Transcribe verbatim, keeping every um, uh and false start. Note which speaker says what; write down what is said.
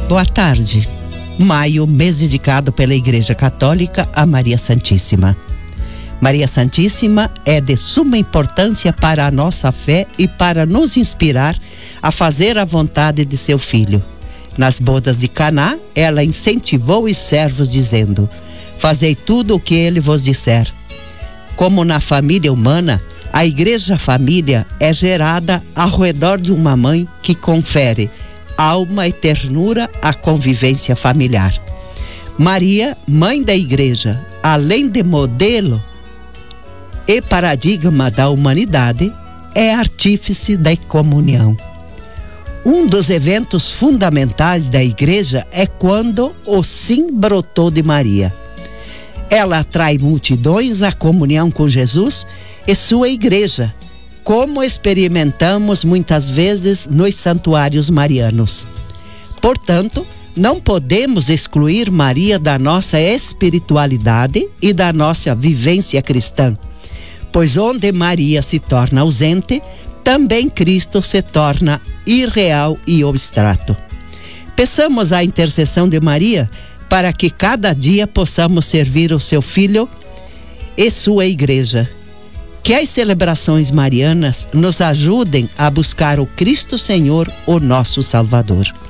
Speaker 1: Boa tarde. Maio, mês dedicado pela Igreja Católica a Maria Santíssima. Maria Santíssima é de suma importância para a nossa fé e para nos inspirar a fazer a vontade de seu Filho. Nas bodas de Caná, ela incentivou os servos dizendo: fazei tudo o que ele vos disser. Como na família humana, a Igreja Família é gerada ao redor de uma mãe que confere alma e ternura à convivência familiar. Maria, mãe da Igreja, além de modelo e paradigma da humanidade, é artífice da comunhão. Um dos eventos fundamentais da Igreja é quando o sim brotou de Maria. Ela atrai multidões à comunhão com Jesus e sua Igreja, como experimentamos muitas vezes nos santuários marianos. Portanto, não podemos excluir Maria da nossa espiritualidade e da nossa vivência cristã, pois onde Maria se torna ausente, também Cristo se torna irreal e abstrato. Peçamos a intercessão de Maria para que cada dia possamos servir o seu Filho e sua Igreja. Que as celebrações marianas nos ajudem a buscar o Cristo Senhor, o nosso Salvador.